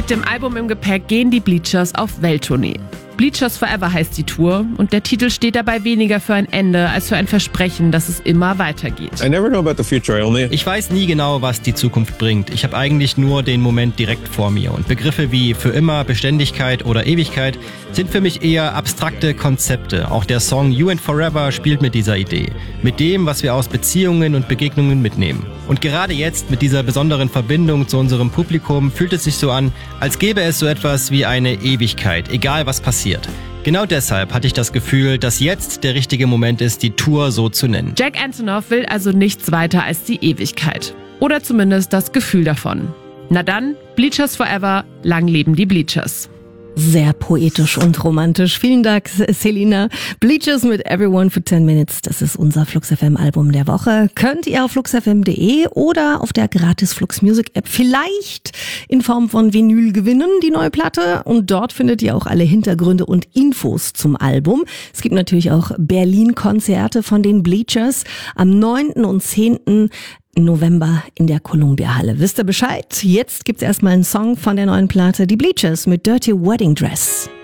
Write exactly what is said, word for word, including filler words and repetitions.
Mit dem Album im Gepäck gehen die Bleachers auf Welttournee. Bleachers Forever heißt die Tour und der Titel steht dabei weniger für ein Ende als für ein Versprechen, dass es immer weitergeht. I never know about the future, I only... Ich weiß nie genau, was die Zukunft bringt. Ich habe eigentlich nur den Moment direkt vor mir. Und Begriffe wie für immer, Beständigkeit oder Ewigkeit sind für mich eher abstrakte Konzepte. Auch der Song You and Forever spielt mit dieser Idee. Mit dem, was wir aus Beziehungen und Begegnungen mitnehmen. Und gerade jetzt mit dieser besonderen Verbindung zu unserem Publikum fühlt es sich so an, als gäbe es so etwas wie eine Ewigkeit, egal was passiert. Genau deshalb hatte ich das Gefühl, dass jetzt der richtige Moment ist, die Tour so zu nennen. Jack Antonoff will also nichts weiter als die Ewigkeit. Oder zumindest das Gefühl davon. Na dann, Bleachers Forever, lang leben die Bleachers. Sehr poetisch und romantisch. Vielen Dank, Selina. Bleachers mit Everyone for ten minutes. Das ist unser Flux F M Album der Woche. Könnt ihr auf flux f m punkt de oder auf der gratis Flux Music App vielleicht in Form von Vinyl gewinnen, die neue Platte. Und dort findet ihr auch alle Hintergründe und Infos zum Album. Es gibt natürlich auch Berlin-Konzerte von den Bleachers am neunten und zehnten November in der Columbia-Halle. Wisst ihr Bescheid? Jetzt gibt's erstmal einen Song von der neuen Platte, die Bleachers mit Dirty Wedding Dress.